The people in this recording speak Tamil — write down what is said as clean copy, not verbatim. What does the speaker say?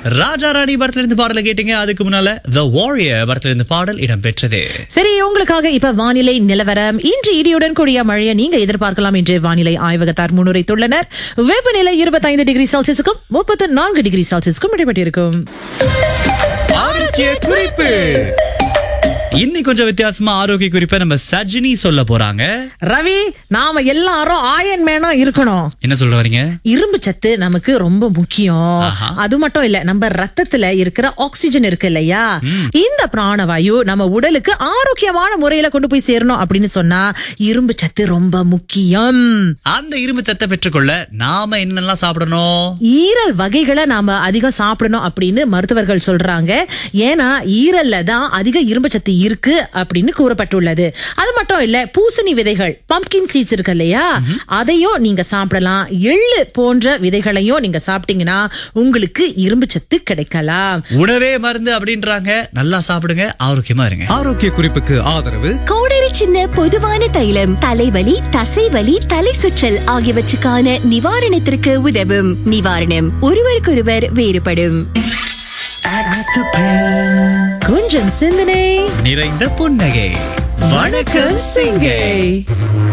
ராஜா ராணி படத்துல இருந்து பாடல கேட்டீங்க. அதுக்கு முன்னால The Warrior படத்துல இருந்து பாடல் இடம்பெற்றது. சரி, உங்களுக்காக இப்ப வானிலை நிலவரம். இன்று இடியுடன் கூடிய மழையை நீங்க எதிர்பார்க்கலாம் என்று வானிலை ஆய்வகத்தார் முன்னுரைத்துள்ளனர். வெப்பநிலை 25 டிகிரி செல்சியஸுக்கும் 34 டிகிரி செல்சியஸுக்கும் இடைப்பட்டிருக்கும். ஆரோக்கிய குறிப்பு. இன்னைக்கு கொஞ்சம் வித்தியாசமா ஆரோக்கிய குறிப்பை நம்ம சஜினி சொல்ல போறாங்க. ரவி, நாம எல்லாரும் ஆயன் மேனா இருக்கணும். என்ன சொல்ல வரீங்க? இரும்பு சத்து நமக்கு ரொம்ப முக்கியம். அது மட்டும் இல்ல, நம்ம ரத்தத்துல இருக்கிற ஆக்சிஜன் இருக்கு இல்லையா, இந்த பிராணவாயு நம்ம உடலுக்கு ஆரோக்கியமான முறையில கொண்டு போய் சேரணும் அப்படின்னு சொன்னா இரும்பு சத்து ரொம்ப முக்கியம். அந்த இரும்பு சத்தை பெற்றுக்கொள்ள நாம என்னெல்லாம் சாப்பிடணும்? ஈரல் வகைகளை நாம அதிகம் சாப்பிடணும் அப்படின்னு மருத்துவர்கள் சொல்றாங்க. ஏன்னா ஈரல்ல தான் அதிக இரும்பு சத்து இருக்கு அப்படின்னு கூறப்பட்டுள்ளது. அது மட்டும் இல்ல, பூசணி விதைகள், பம்ப்கின் சீட்ஸ் இருக்கு இல்லையா, அதையும் நீங்க சாப்பிடலாம். எள்ளு போன்ற விதைகளையும் நீங்க சாப்பிட்டீங்கன்னா உங்களுக்கு இரும்பு சத்து கிடைக்கலாம். உணவே மருந்து அப்படின்றாங்க. நல்லா சாப்பிடுங்க, ஆரோக்கியமா இருங்க. ஆரோக்கிய குறிப்புக்கு ஆதரவு கோடரி சின்ன பொதுவான தைலம் தலைவலி, தசைவலி, தலை சுற்றல் ஆகியவற்றுக்கான நிவாரணத்திற்கு உதவும். நிவாரணம் ஒருவருக்கொருவர் வேறுபடும். கொஞ்சம் சிந்தனை நிறைந்த புன்னகை. வணக்கம் சிங்கை.